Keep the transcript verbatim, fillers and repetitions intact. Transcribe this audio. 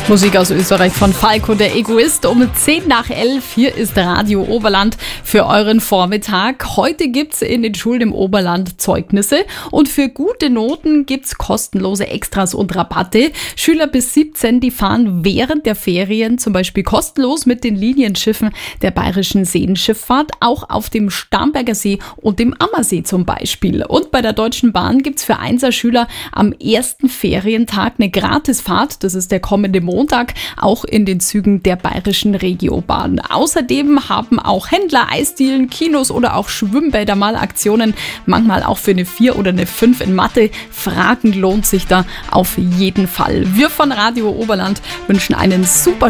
Musik aus Österreich von Falco, der Egoist. Um zehn nach elf, hier ist Radio Oberland für euren Vormittag. Heute gibt's in den Schulen im Oberland Zeugnisse und für gute Noten gibt's kostenlose Extras und Rabatte. Schüler bis siebzehn, die fahren während der Ferien zum Beispiel kostenlos mit den Linienschiffen der Bayerischen Seenschifffahrt, auch auf dem Starnberger See und dem Ammersee zum Beispiel. Und bei der Deutschen Bahn gibt's für Einser-Schüler am ersten Ferientag eine Gratisfahrt, das ist der kommende Montag, auch in den Zügen der Bayerischen Regiobahn. Außerdem haben auch Händler, Eisdielen, Kinos oder auch Schwimmbäder mal Aktionen, manchmal auch für eine vier oder eine fünf in Mathe. Fragen lohnt sich da auf jeden Fall. Wir von Radio Oberland wünschen einen super